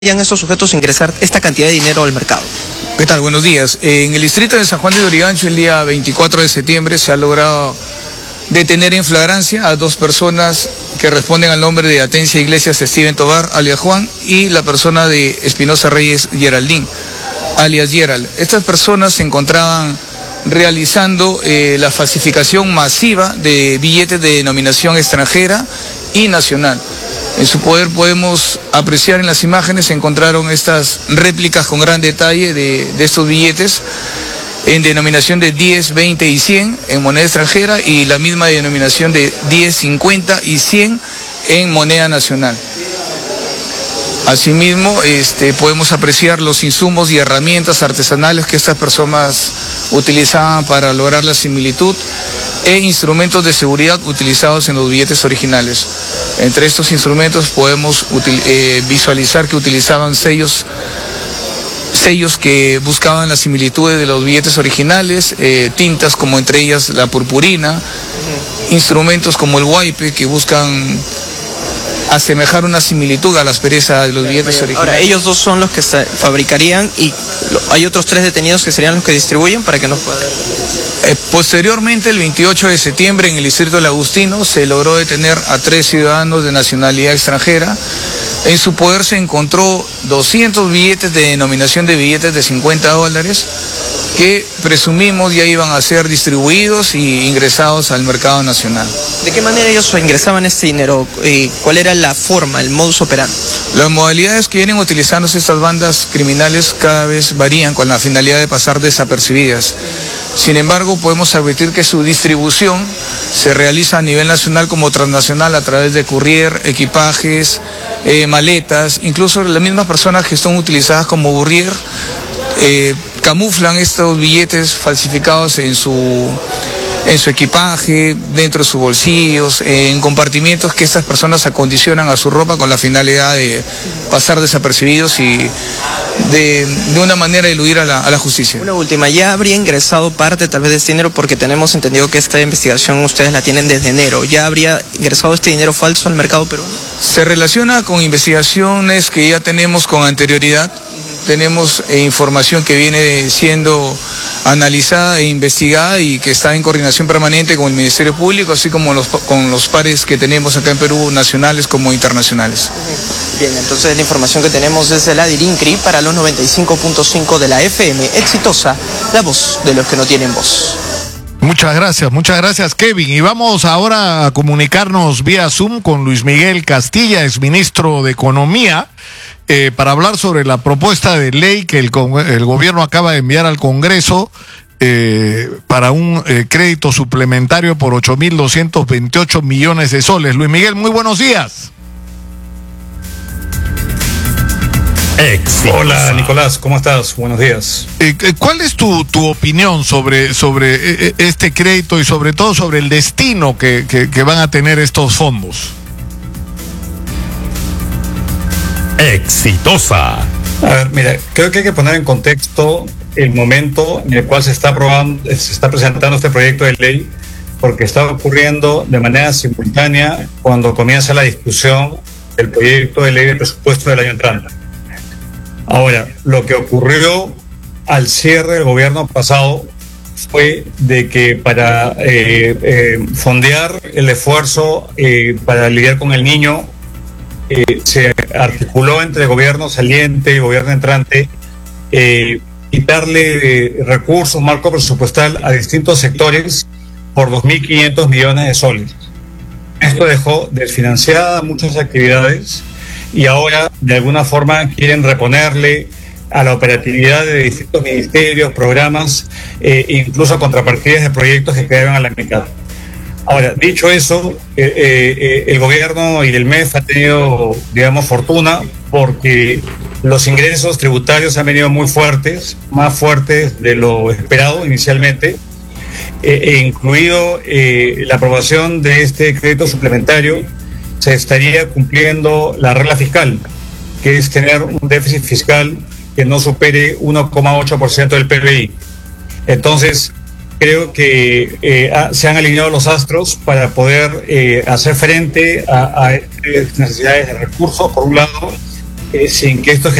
estos sujetos a ingresar esta cantidad de dinero al mercado? ¿Qué tal? Buenos días. En el distrito de San Juan de Lurigancho, el día 24 de septiembre, se ha logrado detener en flagrancia a dos personas que responden al nombre de Atencia Iglesias Steven Tobar, alias Juan, y la persona de Espinosa Reyes Geraldine, alias Gerald. Estas personas se encontraban realizando la falsificación masiva de billetes de denominación extranjera y nacional. En su poder podemos apreciar en las imágenes, se encontraron estas réplicas con gran detalle de estos billetes en denominación de 10, 20 y 100 en moneda extranjera y la misma denominación de 10, 50 y 100 en moneda nacional. Asimismo, podemos apreciar los insumos y herramientas artesanales que estas personas utilizaban para lograr la similitud e instrumentos de seguridad utilizados en los billetes originales. Entre estos instrumentos podemos visualizar que utilizaban sellos que buscaban las similitudes de los billetes originales, tintas como entre ellas la purpurina, instrumentos como el guaype que buscan asemejar una similitud a la aspereza de los billetes originales. Ahora, ellos dos son los que fabricarían y hay otros 3 detenidos que serían los que distribuyen para que nos puedan... Posteriormente, el 28 de septiembre, en el distrito del Agustino, se logró detener a 3 ciudadanos de nacionalidad extranjera. En su poder se encontró 200 billetes de denominación de billetes de $50 que presumimos ya iban a ser distribuidos y ingresados al mercado nacional. ¿De qué manera ellos ingresaban este dinero? ¿Cuál era la forma, el modus operandi? Las modalidades que vienen utilizándose estas bandas criminales cada vez varían con la finalidad de pasar desapercibidas. Sin embargo, podemos advertir que su distribución se realiza a nivel nacional como transnacional a través de courier, equipajes, maletas, incluso las mismas personas que son utilizadas como courier camuflan estos billetes falsificados en su equipaje, dentro de sus bolsillos, en compartimientos que estas personas acondicionan a su ropa con la finalidad de pasar desapercibidos y de una manera eludir a la justicia. Una última, ¿ya habría ingresado parte tal vez de este dinero? Porque tenemos entendido que esta investigación ustedes la tienen desde enero. ¿Ya habría ingresado este dinero falso al mercado peruano? Se relaciona con investigaciones que ya tenemos con anterioridad. Tenemos información que viene siendo analizada e investigada y que está en coordinación permanente con el Ministerio Público, así como con los pares que tenemos acá en Perú, nacionales como internacionales. Bien, entonces la información que tenemos desde la DIRINCRI para los 95.5 de la FM. Exitosa, la voz de los que no tienen voz. Muchas gracias Kevin. Y vamos ahora a comunicarnos vía Zoom con Luis Miguel Castilla, exministro de Economía, para hablar sobre la propuesta de ley que el gobierno acaba de enviar al Congreso para un crédito suplementario por 8.228 millones de soles. Luis Miguel, muy buenos días. Hola Nicolás, ¿cómo estás? Buenos días. ¿Cuál es tu opinión sobre este crédito y sobre todo sobre el destino que van a tener estos fondos? Exitosa. A ver, mira, creo que hay que poner en contexto el momento en el cual se está presentando este proyecto de ley, porque está ocurriendo de manera simultánea cuando comienza la discusión del proyecto de ley de presupuesto del año entrante. Ahora, lo que ocurrió al cierre del gobierno pasado fue de que para fondear el esfuerzo para lidiar con el niño, se articuló entre gobierno saliente y gobierno entrante quitarle recursos, marco presupuestal a distintos sectores por 2.500 millones de soles. Esto dejó desfinanciadas muchas actividades y ahora de alguna forma quieren reponerle a la operatividad de distintos ministerios, programas, incluso contrapartidas de proyectos que quedaron a la mitad. Ahora, dicho eso, el gobierno y el MEF ha tenido, digamos, fortuna porque los ingresos tributarios han venido muy fuertes, más fuertes de lo esperado inicialmente, incluido la aprobación de este crédito suplementario. Se estaría cumpliendo la regla fiscal, que es tener un déficit fiscal que no supere 1,8% del PBI. Entonces, creo que se han alineado los astros para poder hacer frente a necesidades de recursos, por un lado, sin que esto